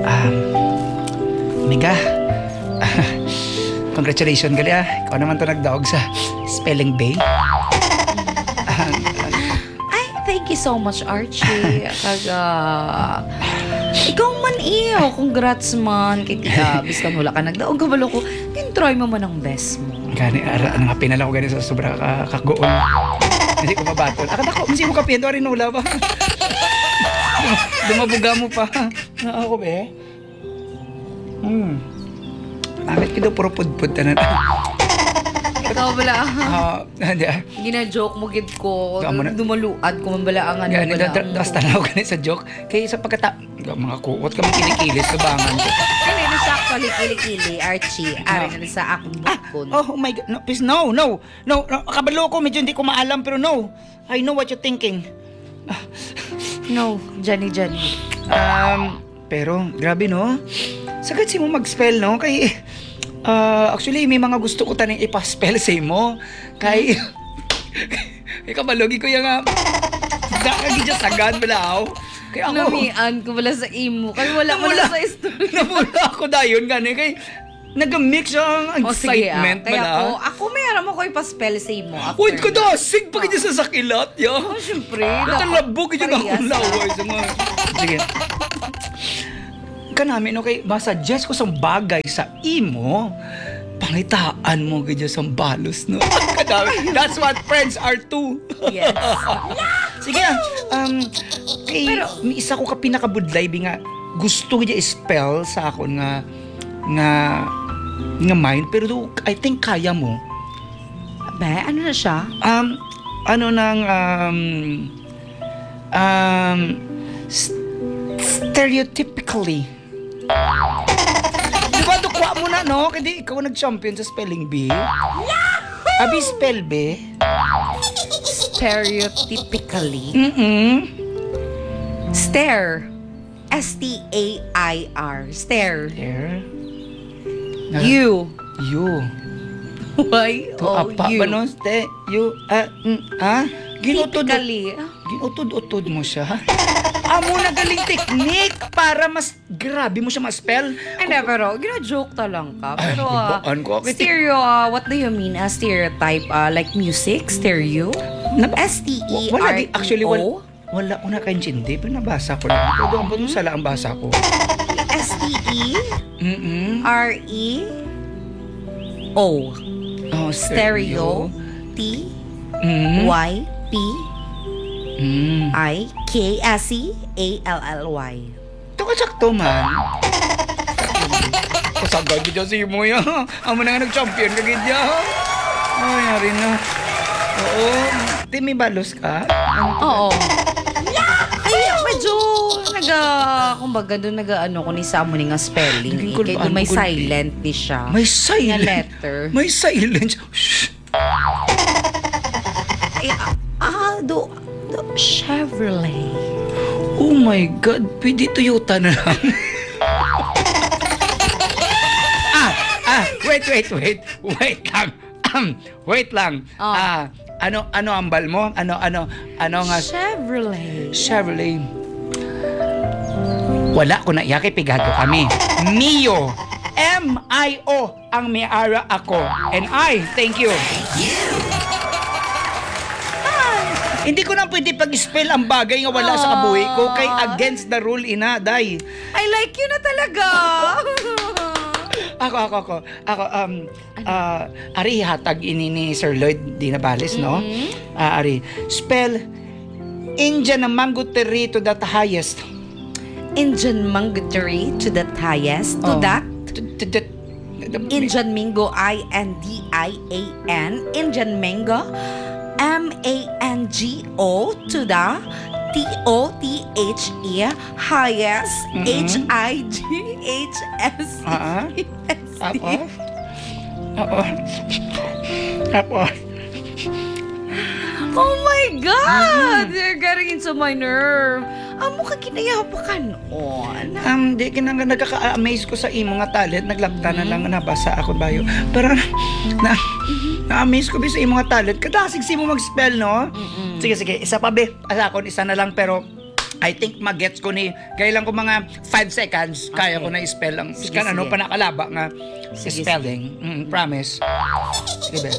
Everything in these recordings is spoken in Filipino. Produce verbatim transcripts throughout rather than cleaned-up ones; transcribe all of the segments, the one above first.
Um, Mika, congratulations gali ah. Ikaw naman to nagdaog sa spelling bee. Ay, thank you so much, Archie. Kaga, ikaw man iyo. Congrats man. Kaya kitabis ka mula ka nagdaog. Kabalo ko, try mo man ang best mo. Gani, ara, ano nga pinala ko gani sa sobra ka, kagoon. Hindi ko mabatol. Akala ko, hindi mo kapiyan. Ito rin nula ba? Dumabuga mo pa. Na ako be. Hmm. Amit ko daw puro pudpud tanan. Ikaw bala. Ah, hindi ah. Gina-joke mo gid ko. Ikaw mo na- Dumaluad ko man bala ang ano. Gani, bala da- ang- da- das tanaw gani sa joke. Kaya sa pagkata... Mga kuot kami kinikilis sa bangan ko. Ano na sa actually kili-kili, Archie. Ari na sa akong bukon. Ah, oh my God. No, please, no, no. No, no. Kabalo ko, medyo hindi ko maalam, pero no. I know what you're thinking. No, Johnny, Johnny. Um, pero, grabe, no? Sagad si mo mag-spell, no? Kay, uh, actually, may mga gusto ko taning ipa-spell sa mo. Kay, kay kabalogi ko yung, uh, kakagidya sagad, balaw. Kaya ako, Namian ko wala sa imo. Kaya wala wala Namula. sa story. namula ako dayon, gani. Kay, nag-mix ang O sige, ah. excitement, Kaya bala. ako, ako mayroon mo ko ipa-spell sa imo. after Wait ko that. dasig pa kanya sa sakilat, ya. Oh, syempre. Natalabog yun akong Parehas, laway sa mga... Sige. Kanami, no, kay masuggest ko sa bagay sa imo, pangitaan mo ganyan sa balos, no? Kanami, that's what friends are too. Yes. Sige, ah, um, kay, Pero- may isa ko ka pinakabudlay, bi nga, gusto niya spell sa akon nga, nga, nga mind, pero do, I think kaya mo. Be, ano na siya? Um, ano nang, um, um, s- stereotypically. Di ba, dukwa mo na, no? Kasi ikaw nag-champion sa spelling bee. Abi spell bee? Stereotypically. Mm-mm. Stare. S T A I R. Stare. There. You. You. Y To O apa U. ba no? Ste, you, ah, mm, ah? Ginutod, Typically. ginutod-utod mo siya. Amo na galing technique para mas grabe mo siya ma-spell. Ay, na, pero gina-joke ta lang ka. Ay, Pero, ah, ibaan ko. stereo, ah, what do you mean? A stereotype, ah, like music? Stereo? Na- S T E Wala, R di, actually, E wala, O? wala ko na kaintindi, pero nabasa ko lang. Pero ang mm sala ang basa ko. S T E Mm-mm. R E O. Oh, Stereo. T Mm. Y P Mm. I K S E A L L Y. Ito ka sakto man. Kasagad ka dyan si mo ya. Amo na nga nag-champion ka gidya. Ay, yari na. Oo. Di may balos ka? Oo. Ay, medyo naga, kumbaga doon naga ano ko ni sa mo ni nga spelling. Naging Eh. Kaya kulbaan doon may mo, gulpi. silent ni siya. May Nga silence. letter. May silence. Shh. Ay, ah, ah, do, do, Chevrolet. Oh my God. Pwede Toyota na lang. ah, ah, wait, wait, wait. Wait lang. Wait lang. Oh. Ah, ano, ano ambal mo? Ano, ano, ano nga? Chevrolet. Chevrolet. Wala ko na iyaki, pigado kami. Mio. M I O ang may-ara ako. And I, thank you. Ah, hindi ko na pwede pag-spell ang bagay nga wala sa kabuhi ko kay against the rule ina, day. I like you na talaga. Ako, ako, ako. Ako, um, ah, ari hatag ini ni Sir Lloyd Di Nabales, no? Ah, ari. Spell, Indian na mango terry to the highest. Indian mangotery to the highest. To Oh. that. T- t- t- Indian mango, I N D I A N. Indian mango, M A N G O to the T O T H E, highest, Mhm. H I G H S Ah, E S T. Tapos? Oo. Tapos? Oh my God! You're getting into my nerve. Amo ka kinayapakan on. Um, di kinang nagkaka-amaze ko sa imo nga talent. Naglapta na lang nabasa ako bayo. Pero na, na-amaze ko ba sa imo nga talent. Kadasig si mo mag-spell, no? Sige, sige. Isa pa, be. Asa ako, isa na lang. Pero I think magets ko ni kailan ko mga five seconds kaya Okay. ko na i-spell ang Sige, kan ano sige. pa nakalaba nga Sige, spelling. Mm, promise. Sige ba?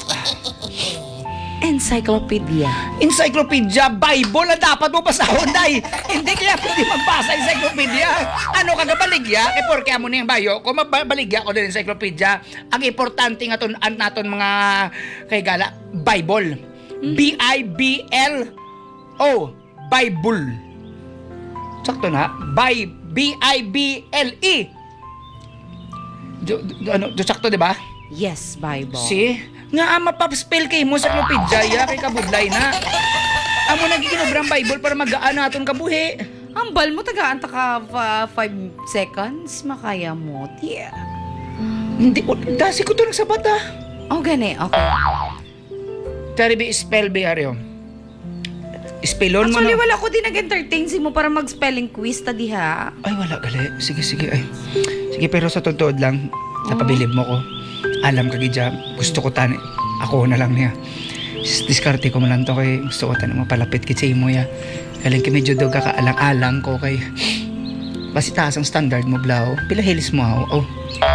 Encyclopedia. Encyclopedia, Bible na dapat mo basahon, day. Hindi kaya pwede magbasa encyclopedia. Ano ka baligya? Kaya porke amo na yung bayo ko, mabaligya ko din encyclopedia. Ang importante nga ton, an naton mga kay gala, Bible. B I B L O. Bible. Sakto na? By B I B L E. Do, do, ano, do sakto, di ba? Yes, Bible. Si? Nga ama pa-spell kay mo sa encyclopedia ya kay kabudlay na. Amo nagiginobrang Bible para magaan naton kabuhi. Ambal mo, tagaan ta ka uh, five seconds, makaya mo. Tiya. Hindi ko, dasi ko to nagsabat ah. Oh, gani. Okay. Tari bi spell bi aryo. Spellon mo Actually, no? wala ko din nag-entertain si mo para mag-spelling quiz ta diha. Ay wala gali. Sige sige ay. Sige pero sa totoo lang, napabilib mo ko. Alam ka gidya, gusto ko tani. Ako na lang niya. Dis- Diskarte ko man lang to kay gusto ko tani mapalapit kit sa imo ya. Galing kay medyo daw kakaalang-alang ko kay basi taas ang standard mo blaw. Pila heels mo ha? Oh.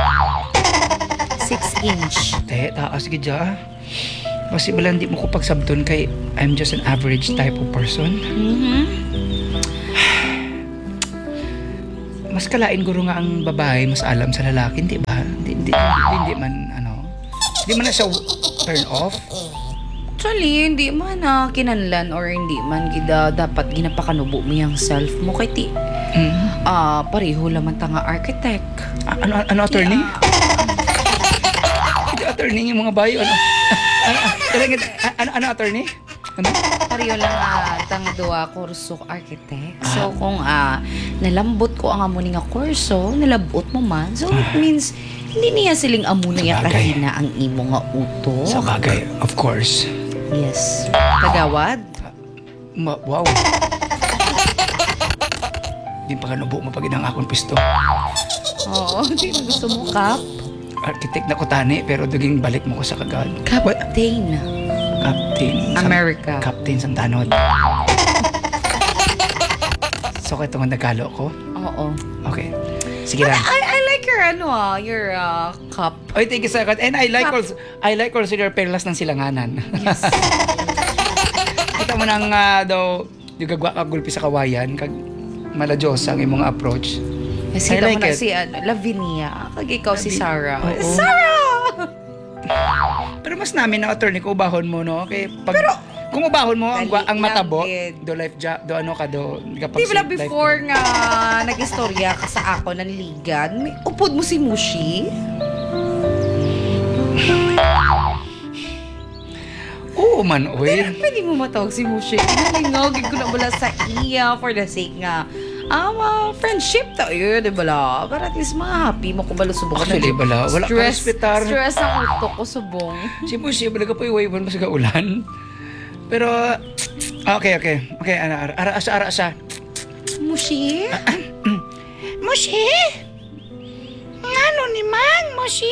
Six inch. Te, taas gidya. Basi bala hindi mo ko pagsabton kay I'm just an average type of person. Mm-hmm. Mas kalain guro nga ang babae mas alam sa lalaki, di ba? Hindi, hindi, hindi, hindi man ano. Hindi man na siya turn off. Actually, hindi man na kinanlan or hindi man gida dapat ginapakanubo mo yung self mo kay ti. Mm. Ah, pareho laman ta nga architect. A- ano ano attorney? Hindi attorney yung mga bayo ano. ano, talaga, a- ano ano attorney? Ano? Pareho lang ah, tang duwa kurso architect. So kung ah nalambot ko ang amo nga kurso, nalabot mo man. So it means hindi niya siling amo na ya Sabagay. kahina ang imo nga uto. Sa bagay, of course. Yes. Kagawad. Ma- wow. Di pa kanubo mo pag inang akong pisto. Oo, hindi na gusto mo kap. Architect na ko tani pero duging balik mo ko sa kagad. Captain. Captain. Sam- America. Captain Santanod. So kaya itong nagkalo ko? Oo. Okay. Sige lang. I, I like your ano ah, your uh, cup. Oy, thank you sa And I like Cup. also, I like also your perlas ng silanganan. Yes. Ito mo nang uh, daw, yung gagwa ka gulpi sa kawayan, kag maladyos ang imong approach. Kasi I like like mo na it. si ano, Lavinia. Kag ikaw si Lavi- Sarah. Oo. Sarah! Pero mas namin na attorney ko ubahon mo no kay pag kung ubahon mo ang, Dali ang matabo lang, kid. do life job do ano ka do kapag Di ba life before ko. nga nag-istorya ka sa ako ng ligan, may upod mo si Mushi? Oo man oy. Pwede mo matawag si Mushi. Inalingog ko na bala sa iya for the sake nga um, uh, friendship tayo, di ba la? Para at least ma-happy mo kung bala subong. Actually, bala, wala ka stress, respetar. stress ang utok ko subong. Si Bushi balaga po iwaywan mo sa kaulan. Pero okay okay. Okay ana ara ara asa ara asa. Mushi? Moshi? Ngano ni man, Moshi?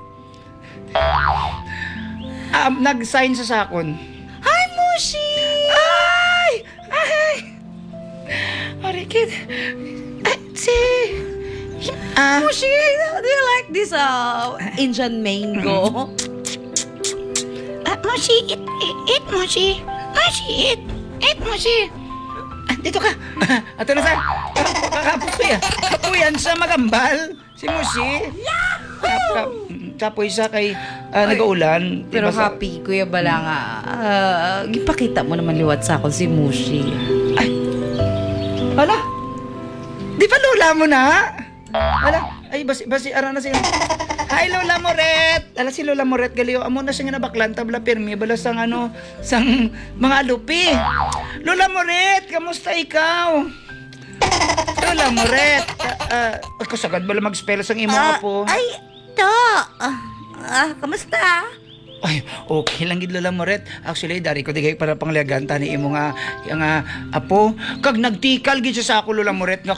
Um, nag-sign sa sakon. Hi, Mushi! Ay! Ay! Arikid. Ah, si... Ah, Mushi, do you like this uh, Indian mango? ah, Moshi, eat, eat, eat, Moshi. Moshi, eat, eat, Moshi. Ah, dito ka. Ato na sa... Kapuyan. Kapuyan sa magambal. Si Moshi. Yahoo! Kapoy sa kay ah, nag-uulan. Pero Diba sa- happy, Kuya Bala nga. Uh, gipakita mo naman liwat sa ako si Mushi. Ay! Hala! Di ba lola mo na? Hala! Ay, basi, basi, ara na siya. Hi, Lola Moret! Ala si Lola Moret, galiyo. Amo na siya nga nabaklan, tabla pirmi, bala sang ano, sang mga alupi. Lola Moret, kamusta ikaw? Lola Moret, ah, uh, kasagad bala mag-spell sang imo apo. Ay, to. Ah, ah, kamusta? Ay, okay lang gid Lola Moret. Actually, dari ko digay para pangliagan tani imo nga yang nga apo. Kag nagtikal gid siya sa ako Lola Moret nga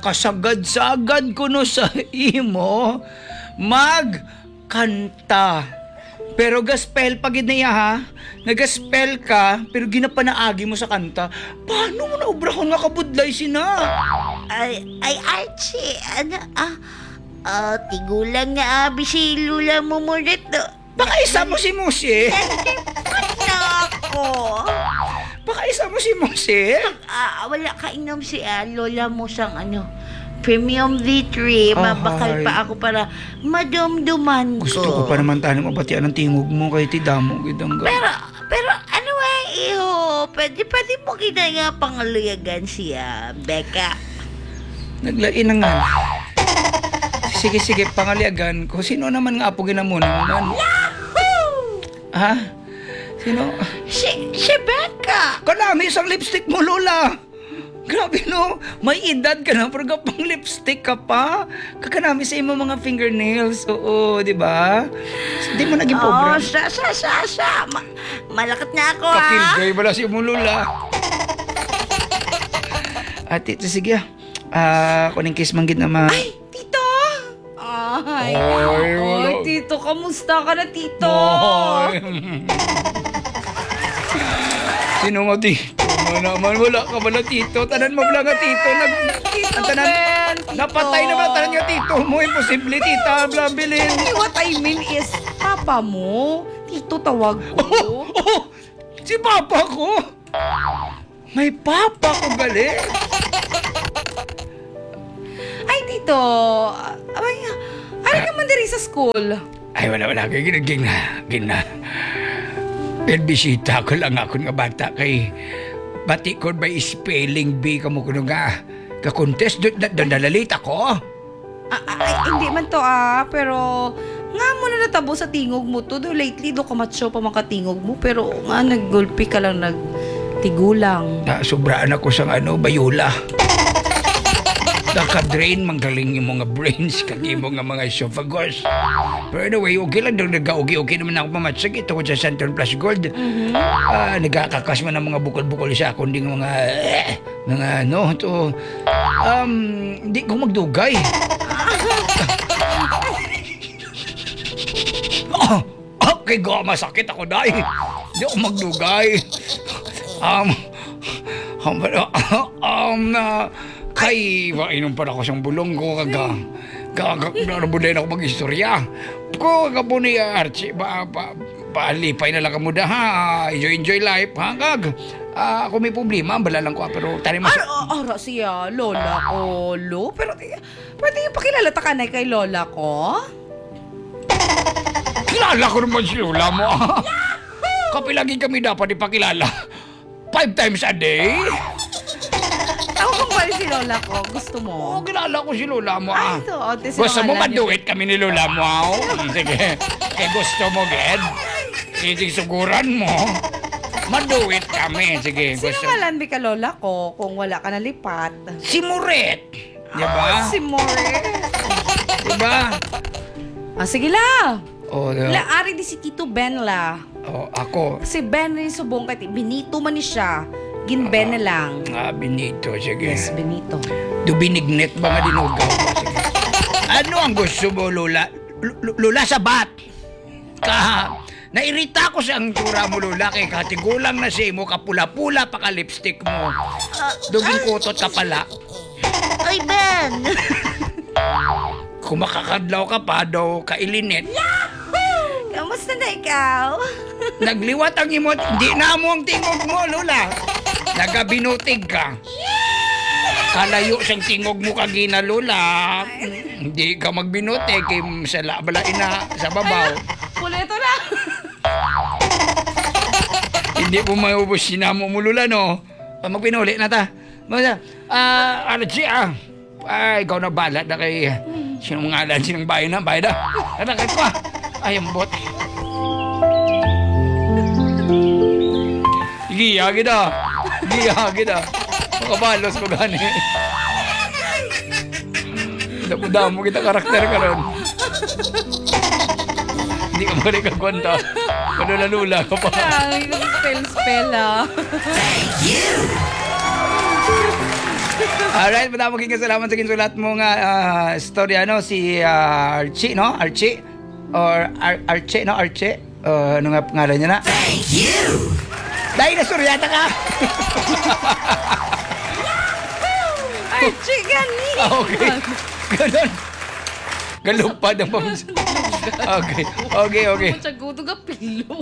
kasagad-sagad kuno sa imo mag kanta. Pero gaspel pagid na iya ha. Nagaspell ka, pero ginapanaagi mo sa kanta. Paano mo naubrahon nga kabudlay sina? Ay, ay, Archie, ano, ah, ah, tigulang nga abi si Lula mo mo rito. Baka isa mo si Musi. Ano ako? Baka isa mo si Musi. Ah, wala ka inom si ah, Lola mo sang ano, Premium V three. Mabakal Ahay. pa ako para madumduman ko. Gusto ko pa naman tayo mabatian ng tingog mo kay Tidamo. Gidang Pero, pero ano eh, iho, pwede, pwede mo kita nga pangaluyagan siya, Becca. Naglain na nga. Sige, sige, pangaliagan ko. Sino naman nga apo ginamuna naman? Ha? Sino? Si, si Becca! Kanami isang lipstick mo, Lola. Grabe no, may edad ka na, pero pang lipstick ka pa. Kakanami sa imo mga fingernails. Oo, di ba? Hindi mo naging Oh, pobre. sa, sa, sa, sa. Ma- malakat na ako, ha? Kakilgay wala si mo, Lola. At ito, sige ah. Ah, kuning kiss manggid na ma. Ay, tito! Ay, Ay, Ay, wala. tito, kamusta ka na, tito? Ay. Sino nga tito? Ano naman, wala ka pala tito. Tanan mo pala nga tito. Nag... Tito Ang tanan, Ben, tito. napatay na ba tanan nga tito mo? Imposible, tita. Blabilin. Hey, what I mean is, papa mo, tito tawag ko. Oh, oh, si papa ko. May papa ko gali. Ay, tito, ay, ay ka man diri sa school. Ay, wala, wala. Kaya ginaging na. Gina. Bisita ko lang ako nga bata kay bati ko ba spelling bee ka mo kuno nga ka-contest doon dalalita ko. Ah, ay, hindi man to ah, pero nga mo na natabo sa tingog mo to. Do lately do kamatsyo pa makatingog mo, pero nga naggulpi ka lang nagtigulang. Na sobraan ako sa ano bayula. Naka-drain manggaling yung mga brains kagi mo nga mga esophagus. Pero anyway, okay lang daw nag-okay-okay naman ako mamatsag ito ko sa Central Plus Gold. Mm-hmm. Ah, nagkakakas man ng mga bukol-bukol sa ako, hindi mga eh, mga ano to. Um, hindi ko magdugay. Oh, okay, go, masakit ako dai. Hindi ako magdugay. Um, um, um, na, kay, wainom pa ako siyang bulong ko, kaga, kaga, nabuday na ako mag-istorya. Ko, kapo ni Archie, ba, pa, paalipay na lang ka mo da, ha, enjoy, enjoy life, ha, kag. Ah, ako may problema, bala lang ko, pero tari mas... Ara, ara siya, lola ko, lo. Pero, pwede yung pakilala ta ka na kay lola ko? Kilala ko naman si Lola mo, ah. Kapilagi kami dapat ipakilala. Five times a day? Ako kung pala si lola ko, gusto mo? Oo, kilala ko si Lola mo, ah. Ay, ito, ate, Gusto mo sinungalan niyo. maduit kami ni Lola mo, ah? Mm, sige. Eh, gusto mo, Ged? Itig suguran mo. Maduit kami. Sige, gusto. Sinungalan bi ka lola ko kung wala ka nalipat. Si Muret. Diba? Si More. Diba? Ah, sige la. Oh, La, ari di si Tito Ben la. oh, ako. Si Ben rin subong kati. Benito man ni siya. Gin Ben na lang. Ah, Benito, sige. Yes, Benito. Dubinignet ba nga dinugaw ba? Sige. Ano ang gusto mo, Lola? L- Lola, sabat! Ka, nairita ko sa ang tura mo, Lola, kay katigulang na si mo, kapula-pula pa ka lipstick mo. Duging kutot ka pala. Oy, Ben! Kung makakadlaw ka pa daw, kailinit. Kamusta na ikaw? Nagliwat ang imot, hindi na mo ang tingog mo, Lola. Nagabinutig ka. Kalayo siyang tingog mo kagina, Lola. Hindi ka magbinutig, kay sa labalain na sa babaw. Puleto na. Hindi mo maubos sinamo mo, Lola, no? Ah, magpinuli na ta. Magsa, ah, ano siya? Ay, ikaw na balat na kay... Sinong ngalan, sinong bayan na, bayan na. Natakit ko, ah. Ay, ang bot. Giyagin na. Giyagin na. Makabalos ko gani. Damo-damo kita karakter ka ron. Hindi ka mali kagwanta. Panula-lula ka pa. Ay, spell-spell ah. Alright, madamo king salamat sa kinsulat mo nga uh, story ano si uh, Archie, no? Archie or Ar- Archie, no? Archie Uh, ano nga pangalan niya na? Thank you! Dinosaur yata ka! Archie, gani! Ah, okay. Ganon. Galupad ang pamilya. Okay, okay, okay. Sa guto ka pilo.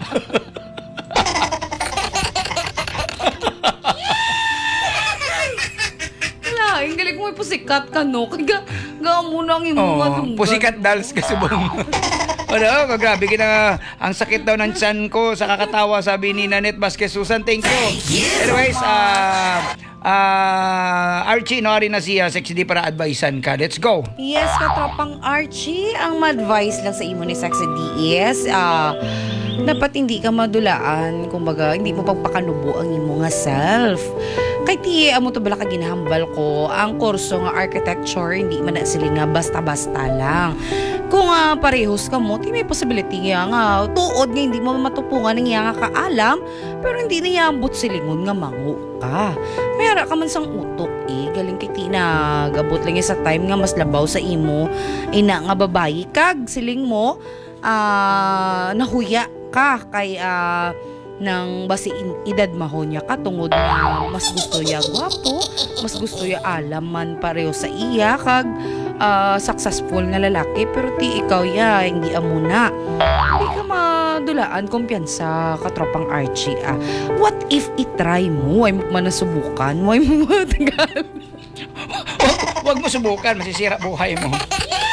Wala, ang galing mo pusikat ka, no? Kaya ga mo nang imong Oh, pusikat dolls kasi bang. Ano, grabe kita ang sakit daw ng tiyan ko sa kakatawa, sabi ni Nanette Vasquez Susan. Thank you. Anyways, ah ah Archie, no rin na siya sexy di para advisean ka. Let's go. Yes, katropang Archie, ang ma-advise lang sa imo ni Sexy D is, ah, dapat hindi ka madulaan, kumbaga, hindi mo pagpakanubo ang imo nga self. Kay ti, amo to bala ka ginahambal ko, ang kurso nga architecture, hindi man na sila nga basta-basta lang. Kung uh, parehos ka mo, ti may possibility nga nga, tuod nga hindi mo matupungan ng nga kaalam, pero hindi na yambot silingon nga mangu ka. Mayara ka man sang utok eh, galing kay ti na gabot lang sa time nga mas labaw sa imo, ina nga babayi kag siling mo, ah, nahuya ka kay ah, nang basi edad mahonya ka tungod na mas gusto ya gwapo, mas gusto ya alaman pareho sa iya kag uh, successful nga lalaki, pero ti ikaw ya hindi amo na. Hindi ka madulaan kumpiyansa katropang Archie ah. What if i-try mo? Ay mo man nasubukan mo, ay mo matagal. Huwag mo subukan, masisira buhay mo.